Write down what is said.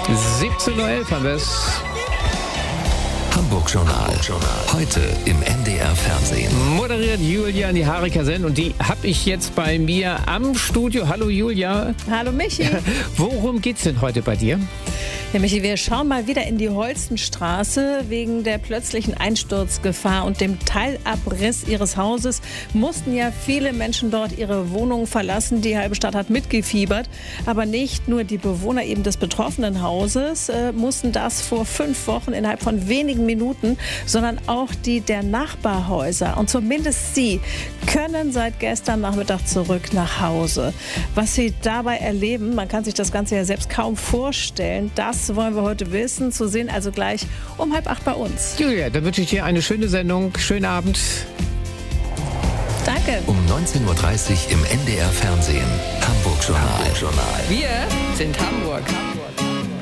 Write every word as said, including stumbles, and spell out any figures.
siebzehn Uhr elf haben wir es. Hamburg Journal. Heute im N D R Fernsehen. Moderiert Julia Niharika-Sen und die habe ich jetzt bei mir am Studio. Hallo Julia. Hallo Michi. Worum geht's denn heute bei dir? Ja, Michi, wir schauen mal wieder in die Holstenstraße. Wegen der plötzlichen Einsturzgefahr und dem Teilabriss ihres Hauses mussten ja viele Menschen dort ihre Wohnungen verlassen. Die halbe Stadt hat mitgefiebert. Aber nicht nur die Bewohner eben des betroffenen Hauses äh, mussten das vor fünf Wochen innerhalb von wenigen Minuten, sondern auch die der Nachbarhäuser. Und zumindest sie können seit gestern Nachmittag zurück nach Hause. Was sie dabei erleben, man kann sich das Ganze ja selbst kaum vorstellen, das Das wollen wir heute wissen. Zu sehen also gleich um halb acht bei uns. Julia, dann wünsche ich dir eine schöne Sendung. Schönen Abend. Danke. Um neunzehn Uhr dreißig im N D R Fernsehen. Hamburg Journal. Wir sind Hamburg. Hamburg.